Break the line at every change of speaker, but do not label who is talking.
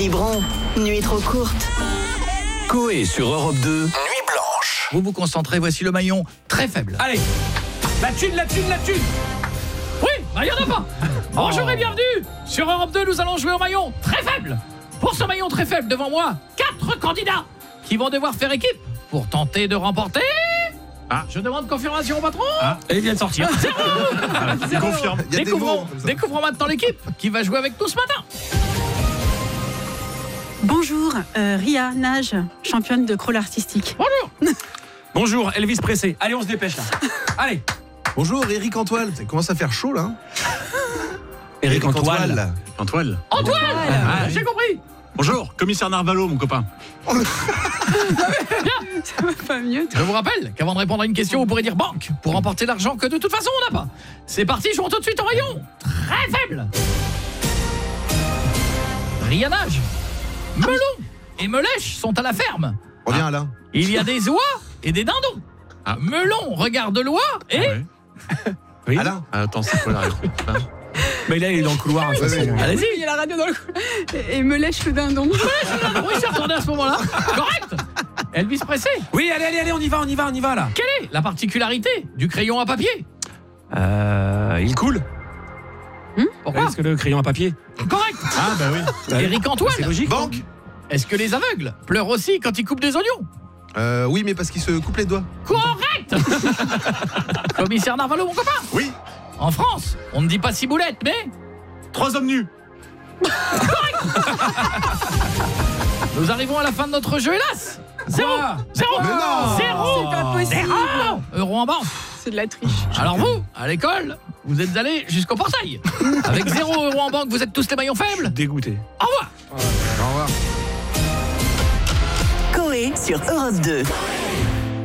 Biberon, nuit trop courte.
Coé sur Europe 2, Nuit blanche.
Vous vous concentrez, voici le maillon très faible.
Allez, la thune. Oui, il n'y en a pas. Bonjour et bienvenue. Sur Europe 2, nous allons jouer au maillon très faible. Pour ce maillon très faible, devant moi, 4 candidats qui vont devoir faire équipe pour tenter de remporter... Je demande confirmation au patron.
Elle vient de sortir.
Je confirme. Découvrons maintenant l'équipe qui va jouer avec nous ce matin.
Bonjour, Ria Nage, championne de crawl artistique.
Bonjour.
Bonjour, Elvis Pressé. Allez, on se dépêche là. Allez.
Bonjour, Eric Antoine. Ça commence à faire chaud là.
Eric
Antoine.
Antoine.
J'ai compris.
Bonjour, commissaire Narvalo, mon copain.
Ça va pas mieux.
Je vous rappelle qu'avant de répondre à une question, vous pourrez dire banque pour remporter l'argent que de toute façon on n'a pas. C'est parti, jouons tout de suite au maillon très faible. Ria Nage, Melon et Melèche sont à la ferme.
Reviens là.
Il y a des oies et des dindons. Melon regarde l'oie et...
Oui.
Alain.
Attends, c'est quoi la réponse? Mais là, il est dans le couloir. De toute façon.
Allez-y.
Il y a la radio dans le cou. Et me lèche le dindon.
Oui, je suis retourné à ce moment-là. Correct. Elvis Pressé.
Oui, allez, on y va là.
Quelle est la particularité du crayon à papier?
Il coule.
Pourquoi?
Est-ce que le crayon à papier?
Correct.
Ah, bah oui.
Eric Antoine.
C'est logique.
Banque.
Est-ce que les aveugles pleurent aussi quand ils coupent des oignons?
Oui, mais parce qu'il se coupe les doigts.
Correct. Commissaire Narvalo, mon copain.
Oui.
En France, on ne dit pas ciboulette, mais...
3 hommes nus.
Nous arrivons à la fin de notre jeu, hélas. Zéro.
C'est pas possible.
Euro en banque.
C'est de la triche.
Alors vous, à l'école, vous êtes allés jusqu'au portail. Avec 0 € en banque, vous êtes tous les maillons faibles.
Dégoûté.
Au revoir.
Au revoir.
Coé sur Europe 2.